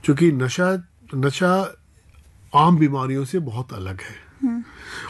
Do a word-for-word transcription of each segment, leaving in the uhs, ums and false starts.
क्योंकि नशा नशा आम बीमारियों से बहुत अलग है।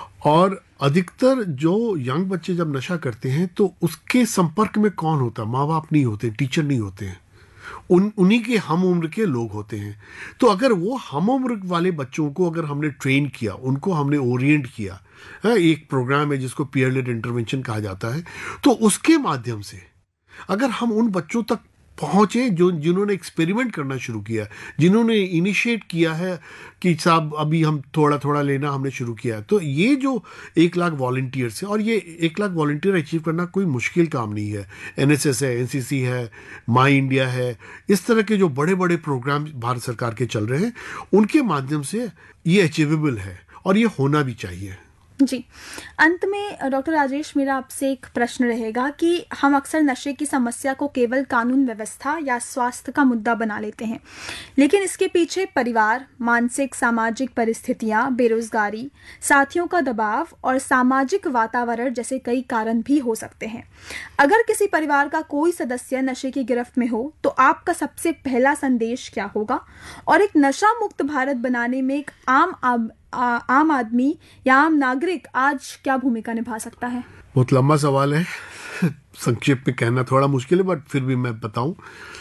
और अधिकतर जो यंग बच्चे जब नशा करते हैं तो उसके संपर्क में कौन होता है? माँ बाप नहीं होते, टीचर नहीं होते हैं, उन उन्हीं के हम उम्र के लोग होते हैं। तो अगर वो हम उम्र वाले बच्चों को अगर हमने ट्रेन किया, उनको हमने ओरिएंट किया, है, एक प्रोग्राम है जिसको पीयर लेड इंटरवेंशन कहा जाता है, तो उसके माध्यम से अगर हम उन बच्चों तक पहुंचे जो जिन्होंने एक्सपेरिमेंट करना शुरू किया, जिन्होंने इनिशिएट किया है कि साहब अभी हम थोड़ा थोड़ा लेना हमने शुरू किया है, तो ये जो एक लाख वॉलंटियर्स है, और ये एक लाख वॉलंटियर अचीव करना कोई मुश्किल काम नहीं है। एनएसएस है, एनसीसी है, माई इंडिया है, इस तरह के जो बड़े बड़े प्रोग्राम भारत सरकार के चल रहे हैं, उनके माध्यम से ये अचीवेबल है और ये होना भी चाहिए। जी, अंत में डॉक्टर राजेश, मेरा आपसे एक प्रश्न रहेगा कि हम अक्सर नशे की समस्या को केवल कानून व्यवस्था या स्वास्थ्य का मुद्दा बना लेते हैं, लेकिन इसके पीछे परिवार, मानसिक सामाजिक परिस्थितियां, बेरोजगारी, साथियों का दबाव और सामाजिक वातावरण जैसे कई कारण भी हो सकते हैं। अगर किसी परिवार का कोई सदस्य नशे की गिरफ्त में हो तो आपका सबसे पहला संदेश क्या होगा, और एक नशा मुक्त भारत बनाने में एक आम आब आ, आम आदमी या आम नागरिक आज क्या भूमिका निभा सकता है? बहुत लंबा सवाल है, संक्षेप में कहना थोड़ा मुश्किल है, बट फिर भी मैं बताऊं।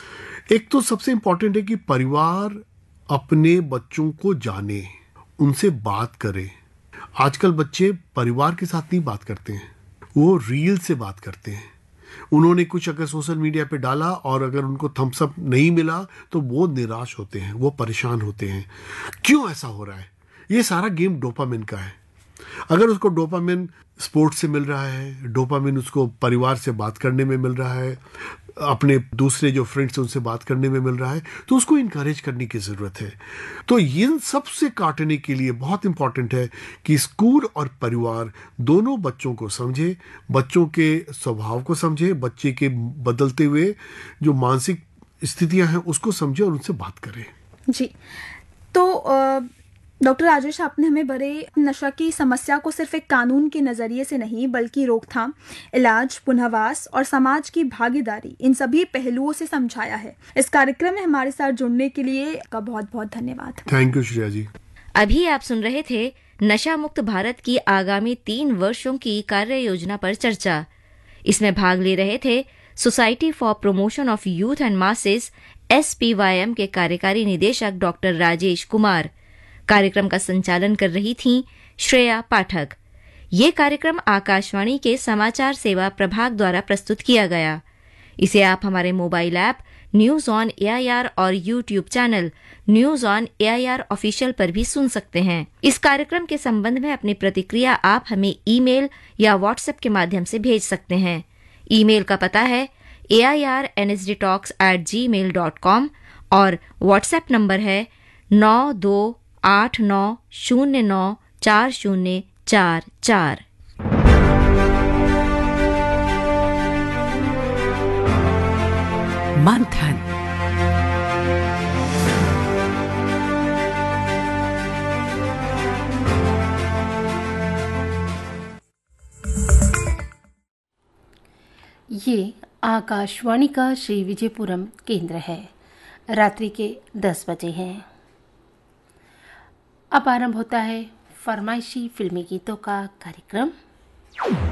एक तो सबसे इंपॉर्टेंट है कि परिवार अपने बच्चों को जाने, उनसे बात करे। आजकल बच्चे परिवार के साथ नहीं बात करते हैं, वो रील से बात करते हैं। उन्होंने कुछ अगर सोशल मीडिया पे डाला और अगर उनको थम्स अप नहीं मिला तो वो निराश होते हैं, वो परेशान होते हैं। क्यों ऐसा हो रहा है? ये सारा गेम डोपामिन का है। अगर उसको डोपामिन स्पोर्ट्स से मिल रहा है, डोपामिन उसको परिवार से बात करने में मिल रहा है, अपने दूसरे जो फ्रेंड्स उनसे बात करने में मिल रहा है, तो उसको इनकरेज करने की ज़रूरत है। तो इन सबसे काटने के लिए बहुत इंपॉर्टेंट है कि स्कूल और परिवार दोनों बच्चों को समझे, बच्चों के स्वभाव को समझे, बच्चे के बदलते हुए जो मानसिक स्थितियां हैं उसको समझे और उनसे बात करें। जी, तो आ... डॉक्टर राजेश, आपने हमें बड़े नशा की समस्या को सिर्फ एक कानून के नज़रिए से नहीं बल्कि रोकथाम, इलाज, पुनर्वास और समाज की भागीदारी, इन सभी पहलुओं से समझाया है। इस कार्यक्रम में हमारे साथ जुड़ने के लिए आपका बहुत बहुत धन्यवाद। थैंक यू श्रेया जी। अभी आप सुन रहे थे नशा मुक्त भारत की आगामी तीन वर्षों की कार्य योजना पर चर्चा। इसमें भाग ले रहे थे society for promotion of youth and masses S P Y M के कार्यकारी निदेशक डॉक्टर राजेश कुमार। कार्यक्रम का संचालन कर रही थीं श्रेया पाठक। ये कार्यक्रम आकाशवाणी के समाचार सेवा प्रभाग द्वारा प्रस्तुत किया गया। इसे आप हमारे mobile app news on AIR और YouTube channel news on AIR official पर भी सुन सकते हैं। इस कार्यक्रम के संबंध में अपनी प्रतिक्रिया आप हमें ईमेल या व्हाट्सएप के माध्यम से भेज सकते हैं। ईमेल का पता है ए I R N S D talks eight ji mail dot com और व्हाट्सएप नंबर है नौ दो आठ नौ शून्य नौ चार शून्य चार चार। मंथन। ये आकाशवाणी का श्री विजयपुरम केंद्र है। रात्रि के दस बजे हैं। अब आरंभ होता है फरमाइशी फिल्मी गीतों का कार्यक्रम।